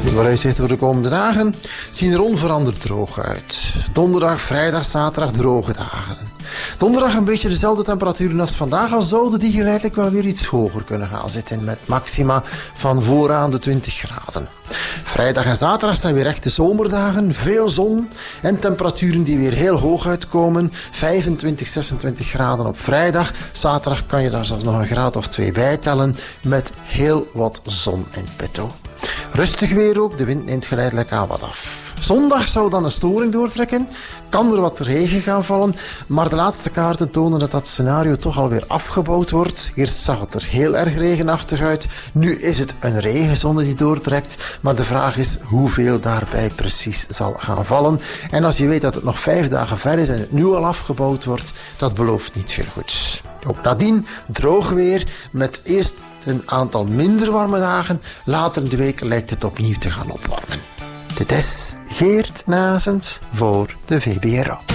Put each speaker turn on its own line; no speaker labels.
De vooruitzichten voor de komende dagen zien er onveranderd droog uit. Donderdag, vrijdag, zaterdag droge dagen. Donderdag een beetje dezelfde temperaturen als vandaag, al zouden die geleidelijk wel weer iets hoger kunnen gaan zitten, met maxima van vooraan de 20 graden. Vrijdag en zaterdag zijn weer echte zomerdagen, veel zon en temperaturen die weer heel hoog uitkomen. 25, 26 graden op vrijdag. Zaterdag kan je daar zelfs nog een graad of 2 bij tellen, met heel wat zon in petto. Rustig weer ook, de wind neemt geleidelijk aan wat af. Zondag zou dan een storing doortrekken, kan er wat regen gaan vallen, maar de laatste kaarten tonen dat dat scenario toch alweer afgebouwd wordt. Eerst zag het er heel erg regenachtig uit, nu is het een regenzone die doortrekt, maar de vraag is hoeveel daarbij precies zal gaan vallen. En als je weet dat het nog 5 dagen ver is en het nu al afgebouwd wordt, dat belooft niet veel goeds. Ook nadien droog weer, met eerst een aantal minder warme dagen, later in de week lijkt het opnieuw te gaan opwarmen. Dit is Geert Nazens voor de VBRO.